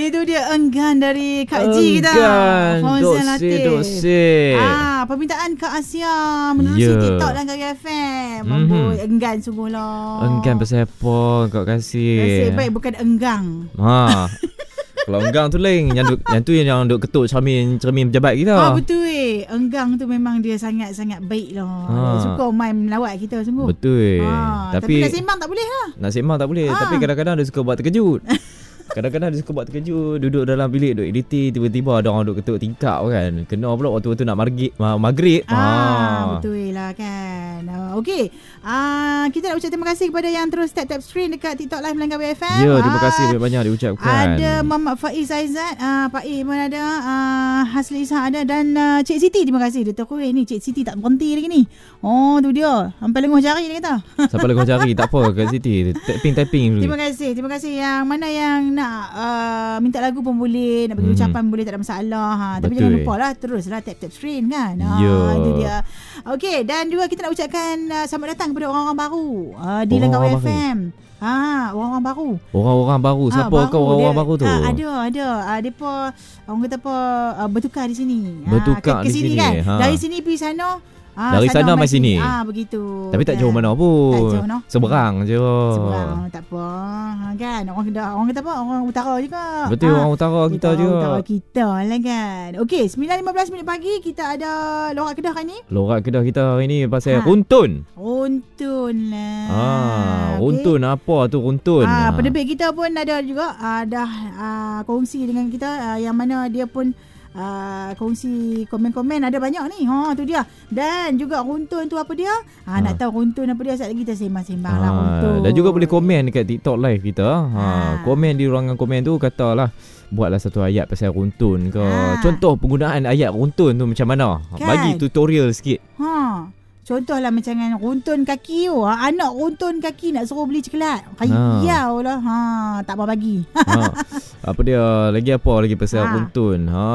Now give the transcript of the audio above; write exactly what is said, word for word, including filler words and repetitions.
Itu dia enggan dari Kak Ji kita. Enggan. Fauzan Latif. Dosir-dosir. Ah, permintaan Kak Asia menerusi Ya. TikTok dan Gegar F M. Mhm. Amboi, enggan sungguh lah. Enggan pasal apa kau kasih? Nasib baik bukan enggang. Ha. Kalau enggang tu lain. Yang, duk, yang tu yang duk ketuk cermin cermin pejabat kita. Ah, betul eh. Enggang tu memang dia sangat-sangat baik lah. Ha. Dia suka main melawat kita sungguh. Betul. Ah, tapi, tapi nak sembang tak boleh lah. nak sembang tak boleh. Ah. Tapi kadang-kadang dia suka buat terkejut. Kadang-kadang dia suka buat terkejut. Duduk dalam bilik, duduk editing. Tiba-tiba ada orang duduk ketuk tingkap kan. Kena pula waktu-waktu nak margit, ma- maghrib. Ah, Ah. betul lah kan. Uh, Okey. Ah, kita nak ucap terima kasih kepada yang terus tap-tap screen dekat TikTok Live Melanggar W F M. Ya, terima Ah, kasih banyak-banyak diucapkan. Ada Muhammad Faiz Aizat, uh, Pak A pun ada, uh, Hasli Ishak ada, dan uh, Cik Siti, terima kasih. Dia tahu ni Cik Siti tak berhenti lagi ni. Oh, tu dia. Sampai lenguh jari dia kata. Sampai lagi cari. Tak apa Kak Siti. Tapping-tapping dulu. Terima kasih. Terima kasih. Yang mana yang nak uh, minta lagu pun boleh, nak bagi Mhm. ucapan boleh, tak ada masalah. Ha. Tapi Betul. jangan lupa lah, teruslah tap-tap screen kan. Ha, Ya. Itu dia. Okey, dan juga kita nak ucapkan uh, selamat datang kepada orang-orang baru uh, di Langgar W Orang-orang F M. Ha, orang-orang baru. Orang-orang baru. Siapa Ah, kau orang-orang dia, baru tu? Ah, ada, ada. Ah, depa orang kata apa uh, bertukar di sini. Bertukar ah, ke, ke di sini sini, kan. ha. Dari sini pergi sana. Ah, Dari sana mai sini. Ah, begitu. Tapi tak kan. jauh mana Tak pun. jauh, no? Seberang je. Seberang, tak apa. Ha, kan. Orang Kedah, orang kata apa? Orang utara juga. Betul, Ah, orang utara kita utara, juga. Utara kita lah kan. Okey, sembilan lima belas minit pagi kita ada Lorak Kedah hari ni. Lorak Kedah kita hari ni pasal Ha. runtun. Runtun lah. Ah, Okey. runtun apa tu runtun? Ah, Ah. penerbit kita pun ada juga ah, dah ah, kongsi dengan kita ah, yang mana dia pun ah, kongsi komen-komen ada banyak ni. Ha, tu dia. Dan juga runtun tu apa dia? Ah, Ah. nak tahu runtun apa dia, sekejap lagi kita sembang-sembang lah Ah, runtun. dan juga boleh komen dekat TikTok live kita. Ha, Ah. komen di ruangan komen tu katalah buatlah satu ayat pasal runtun ke. Ah. Contoh penggunaan ayat runtun tu macam mana? Kan? Bagi tutorial sikit. Ha. Contohlah macam kan runtun kaki tu. Ha, anak runtun kaki nak suruh beli coklat. Kayau lah. Ha, tak apa bagi. Ha. Apa dia lagi apa lagi pasal Ha. runtun? Ha.